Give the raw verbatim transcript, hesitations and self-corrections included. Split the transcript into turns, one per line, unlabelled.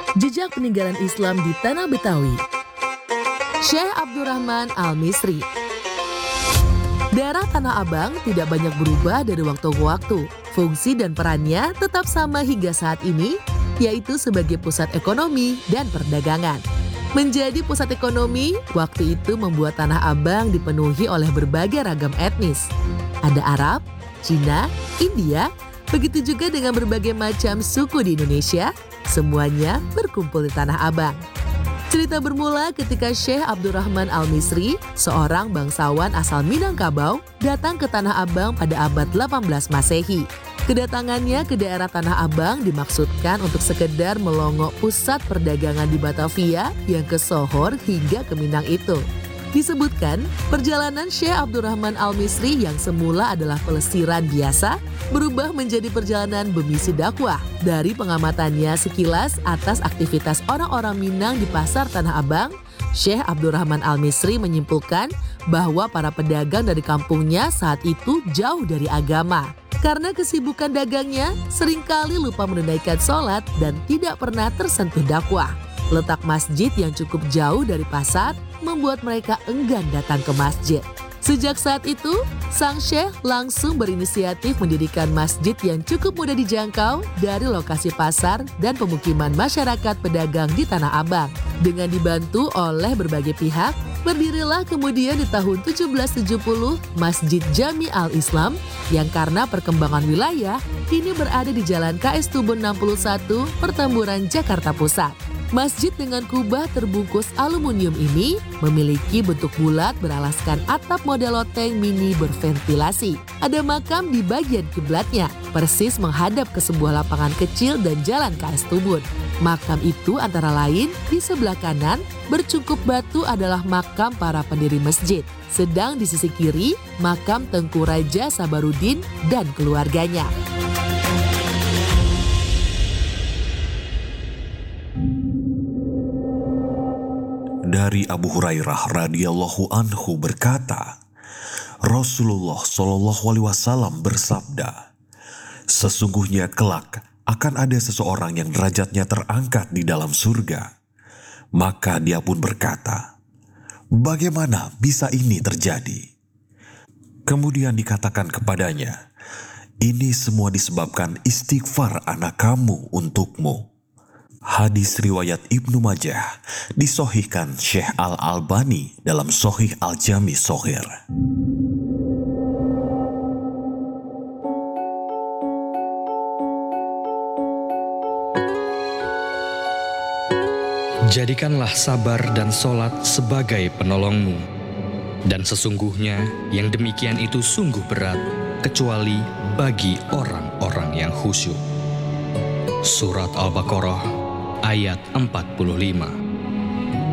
Jejak peninggalan Islam di Tanah Betawi. Syekh Abdurrahman Al-Misri. Daerah Tanah Abang tidak banyak berubah dari waktu ke waktu. Fungsi dan perannya tetap sama hingga saat ini, yaitu sebagai pusat ekonomi dan perdagangan. Menjadi pusat ekonomi, waktu itu membuat Tanah Abang dipenuhi oleh berbagai ragam etnis. Ada Arab, Cina, India, begitu juga dengan berbagai macam suku di Indonesia, semuanya berkumpul di Tanah Abang. Cerita bermula ketika Syekh Abdurrahman Al-Misri, seorang bangsawan asal Minangkabau, datang ke Tanah Abang pada abad delapan belas Masehi. Kedatangannya ke daerah Tanah Abang dimaksudkan untuk sekedar melongok pusat perdagangan di Batavia yang ke Sohor hingga ke Minang itu. Disebutkan, perjalanan Syekh Abdurrahman Al-Misri yang semula adalah pelesiran biasa, berubah menjadi perjalanan bermisi dakwah. Dari pengamatannya sekilas atas aktivitas orang-orang Minang di pasar Tanah Abang, Syekh Abdurrahman Al-Misri menyimpulkan bahwa para pedagang dari kampungnya saat itu jauh dari agama. Karena kesibukan dagangnya, seringkali lupa menunaikan sholat dan tidak pernah tersentuh dakwah. Letak masjid yang cukup jauh dari pasar membuat mereka enggan datang ke masjid. Sejak saat itu, sang syekh langsung berinisiatif mendirikan masjid yang cukup mudah dijangkau dari lokasi pasar dan pemukiman masyarakat pedagang di Tanah Abang. Dengan dibantu oleh berbagai pihak, berdirilah kemudian di tahun tujuh belas tujuh puluh Masjid Jami Al-Islam yang karena perkembangan wilayah kini berada di Jalan K S Tubun enam puluh satu, Pertempuran, Jakarta Pusat. Masjid dengan kubah terbungkus aluminium ini memiliki bentuk bulat beralaskan atap model loteng mini berventilasi. Ada makam di bagian kiblatnya, persis menghadap ke sebuah lapangan kecil dan jalan K S Tubun. Makam itu antara lain di sebelah kanan bercukup batu adalah makam para pendiri masjid. Sedang di sisi kiri, makam Tengku Raja Sabarudin dan keluarganya.
Dari Abu Hurairah radhiyallahu anhu berkata, Rasulullah shallallahu alaihi wasallam bersabda, sesungguhnya kelak akan ada seseorang yang derajatnya terangkat di dalam surga. Maka dia pun berkata, bagaimana bisa ini terjadi? Kemudian dikatakan kepadanya, ini semua disebabkan istighfar anak kamu untukmu. Hadis riwayat Ibnu Majah disohihkan Syekh Al-Albani dalam Sohih Al-Jami Soghir.
Jadikanlah sabar dan solat sebagai penolongmu. Dan sesungguhnya yang demikian itu sungguh berat, kecuali bagi orang-orang yang khusyuk. Surat Al-Baqarah ayat empat puluh lima.